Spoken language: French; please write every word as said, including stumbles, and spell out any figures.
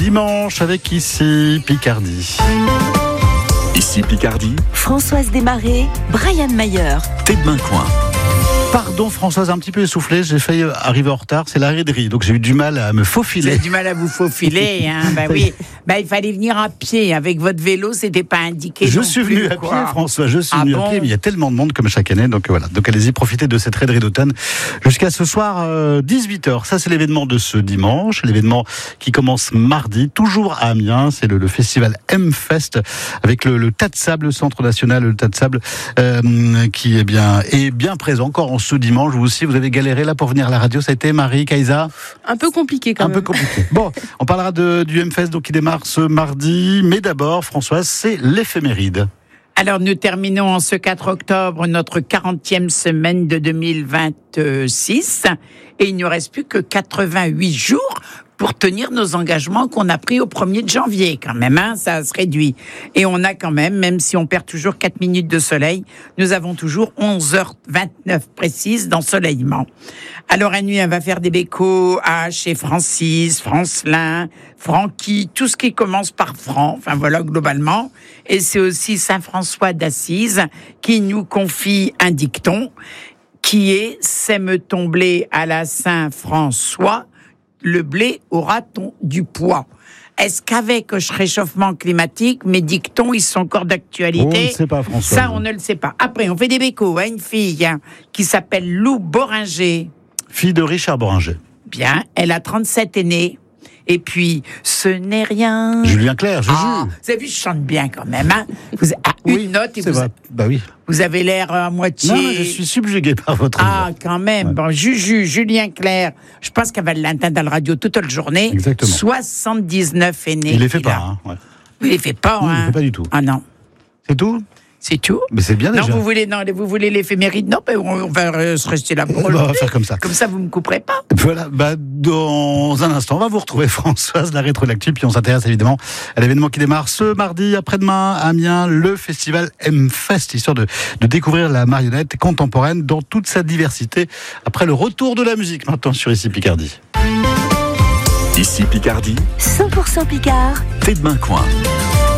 Dimanche avec Ici Picardie. Ici Picardie, Françoise Desmarais, Brian Mayer. Thé de Maincoin. Pardon Françoise, un petit peu essoufflée, j'ai failli arriver en retard, c'est la raiderie, donc j'ai eu du mal à me faufiler. Vous avez du mal à vous faufiler, hein, bah oui. Bah, il fallait venir à pied, avec votre vélo, c'était pas indiqué. Je non suis plus, venu à quoi. pied, François, je suis Ah venu bon à pied, mais il y a tellement de monde comme chaque année, donc voilà. Donc allez-y, profitez de cette raiderie d'automne jusqu'à ce soir, euh, dix-huit heures. Ça, c'est l'événement de ce dimanche, l'événement qui commence mardi, toujours à Amiens. C'est le, le festival M-Fest avec le, le Tas de Sable, le Centre National, le Tas de Sable, euh, qui est bien, est bien présent encore en ce dimanche. Vous aussi, vous avez galéré là pour venir à la radio. Ça a été Marie, Kaïsa? Un peu compliqué quand Un même. peu compliqué. Bon, on parlera de, du M-Fest donc, qui démarre ce mardi. Mais d'abord, Françoise, c'est l'éphéméride. Alors, nous terminons en ce quatre octobre notre quarantième semaine de deux mille vingt-six et il ne nous reste plus que quatre-vingt-huit jours pour tenir nos engagements qu'on a pris au premier de janvier quand même, hein, ça se réduit. Et on a quand même, même si on perd toujours quatre minutes de soleil, nous avons toujours onze heures vingt-neuf précises d'ensoleillement. Alors à nuit, elle va faire des bécos à chez Francis, Francelin, Francky, tout ce qui commence par Franc, enfin voilà globalement. Et c'est aussi Saint-François d'Assise qui nous confie un dicton qui est « Sème-t-on blé à la Saint-François ?» le blé aura-t-on du poids? Est-ce qu'avec le réchauffement climatique, mes dictons, ils sont encore d'actualité? On ne sait pas, François. Ça, on ne le sait pas. Après, on fait des bécos à une fille hein, qui s'appelle Lou Boringer. Fille de Richard Boringer. Bien, elle a trente-sept aînés. Et puis, ce n'est rien. Julien Clerc, Juju. Ah, vous avez vu, je chante bien quand même. Hein vous, à une Oui, note, et c'est vous, vrai. Bah oui. vous avez l'air à moitié... Non, je suis subjugué par votre Ah, voix. quand même. Ouais. Bon, Juju, Julien Clerc, je pense qu'elle va l'entendre à la radio toute la journée. Exactement. soixante-dix-neuf aînés. Il les fait qu'il pas, a. hein. Ouais. Il les fait pas, Non, il hein. les fait pas du tout. Ah non, C'est tout? c'est tout. Mais c'est bien Non, déjà. vous voulez, non, vous voulez l'éphéméride? Non, ben, on va euh, se rester là pour On va aujourd'hui. faire comme ça. Comme ça, vous me couperez pas. Voilà, bah, dans un instant, on va vous retrouver Françoise, la rétro de l'actu, puis on s'intéresse évidemment à l'événement qui démarre ce mardi après-demain à Amiens, le festival M-Fest, histoire de, de découvrir la marionnette contemporaine dans toute sa diversité, après le retour de la musique maintenant sur Ici Picardie. Ici Picardie, cent pour cent Picard. Thé de Maincoin.